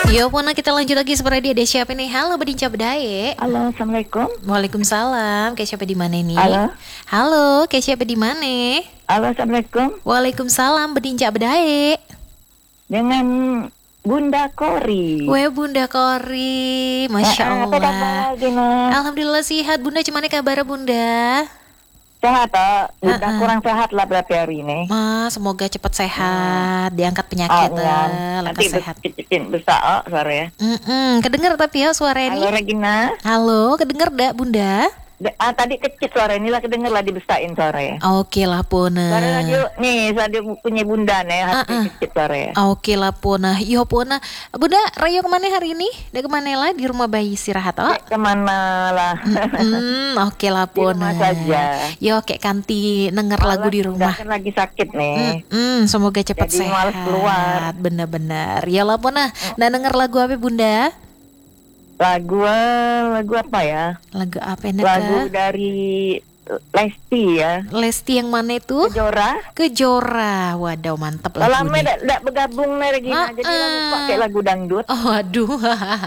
Yo, Puna, kita lanjut lagi seperti ada siapa nih? Halo, Bedinca Bedaye. Halo, assalamualaikum. Waalaikumsalam. Kayak siapa di mana nih? Halo. Halo, kayak siapa di mana? Halo, assalamualaikum. Waalaikumsalam, Bedinca Bedaye. Dengan Bunda Kori. Weh, Bunda Kori, Masya Apa kabar, Allah. Gina? Alhamdulillah sehat, Bunda. Gimana kabar, Bunda? Sehat, Bunda kurang sehat lah berarti hari ini. Semoga cepat sehat, diangkat penyakit, Ya. lekas Nanti sehat. besar suara ya. Kedenger tapi ya suara ini. Halo, Regina. Halo, kedenger dak, Bunda? Tadi kecil suara ini lah, kedenger lah dibesain suara ya. Oke lah, Puna. Suara radio, nih, radio punya Bunda nih, hati kecil suara ya. Oke lah, Puna. Yo, Puna. Bunda, Rayo kemana hari ini? Udah kemana lah? Di rumah bayi istirahat, Kemana lah. Oke lah, Di Puna. rumah saja. Yo, kayak kanti denger lagu di rumah. Kan lagi sakit nih. Semoga cepat Jadi sehat. malas keluar. Bener-bener. Ya lah, Puna. Nah, denger lagu apa, Bunda? Lagu apa ya? Lagu apa yang Lagu dari Lesti ya. Lesti yang mana itu? Kejora. Kejora. Waduh, mantep lagu Lama nih. tidak bergabung nih Regina. Jadi lagu pakai lagu dangdut. Oh, aduh.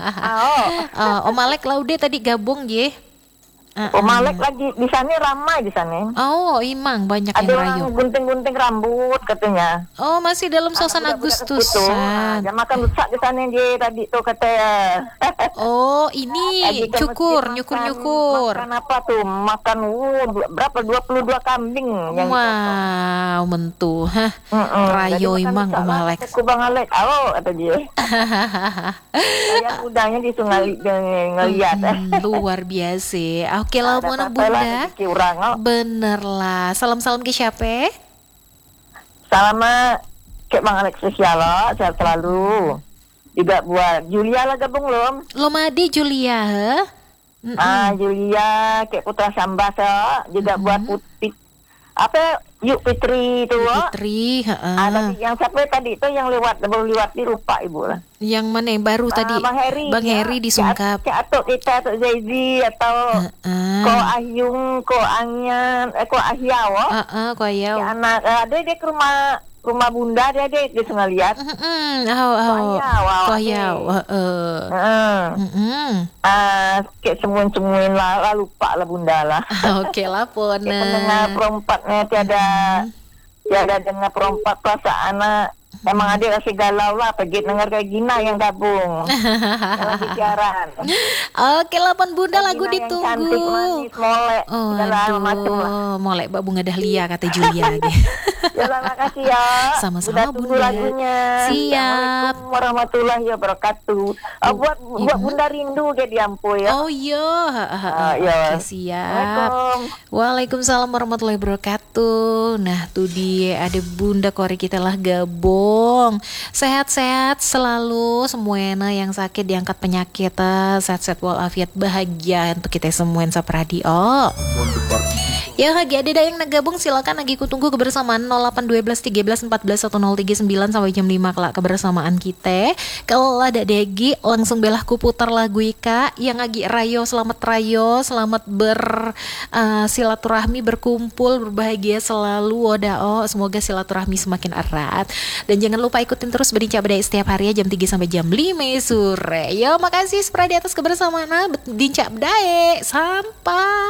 Om Alek Laude tadi gabung ye. Om Alek lagi di sana, ramai di sana. Oh, imang banyak Ada yang orang rayu. gunting-gunting rambut katanya. Oh, masih dalam suasana Agustusan. Dia makan rusak di sana dia tadi tuh katanya. Oh, ini Lagi ke cukur, masjid nyukur. Makan apa tuh? Makan berapa? 22 kambing yang Wow, mentuh. Hah. Rayo imang Om Alek. Aku Bang Alek, kata dia. Saya udahnya di sungai ngeliat. Luar biasa. Oke lah, mana Bunda. Bener lah. Salam-salam ke siapa? Salam ke Bang Alek spesial loh, sehat selalu. Juga buat Julia lah gabung loh. Lomadi Julia, Julia ke Putra Sambasa juga buat Putih. Apa Yuk Fitri itu Fitri, Ada yang siapa tadi itu yang baru lewat di lupa ibu lah. Yang mana yang baru tadi? Bang Heri disungkap. Atau kita atau Zaidi atau Ko Ahyung, Ko Anyan, Ko Ahyaw. Ko Ahyaw. Anak ada dia ke rumah Bunda dia di sungai liat. Ko Ahyaw. Kayak semuin lah lupa lah Bunda lah. Oke lah Pona. Pendengar perompatnya tiada dengar perompat perasaan emang ada rasa galau lah pergi dengar kayak Gina yang gabung yang lagi siaran. Oke lah Pon Bunda lagu Gina ditunggu. Yang cantik manis molek. Molek Mbak Bunga Dahlia kata Julia. Ya makasih ya. Sama-sama Bunda. Lagunya. Siap. Assalamualaikum warahmatullahi wabarakatuh. Buat Bunda rindu dia diampu ya. Oh iya. Oke, siap. Waalaikumsalam warahmatullahi wabarakatuh. Nah tuh dia ada Bunda Kori kita lah gabung. Sehat-sehat selalu semuanya yang sakit diangkat penyakit. Sehat-sehat walafiat bahagia untuk kita semua yang sapradio. Ya lagi ada yang nagabung silakan lagi kutunggu kebersamaan 0812 13 14 1039 sampai jam 5 kelak kebersamaan kita. Kalau ada Degi langsung belah ku putar lagu Ika yang lagi rayo selamat silaturahmi berkumpul berbahagia selalu wadao semoga silaturahmi semakin erat dan jangan lupa ikutin terus Bedinca Bedaye setiap hari jam 3 sampai jam 5 sore. Yo makasih di atas kebersamaan Bedinca Bedaye sampai